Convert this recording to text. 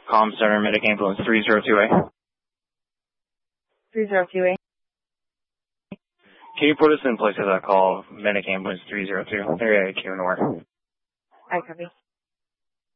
Comm Center, Medic Ambulance 302A. 302A. Can you put us in place of that call, Medic Ambulance 302, area Q and R? I copy.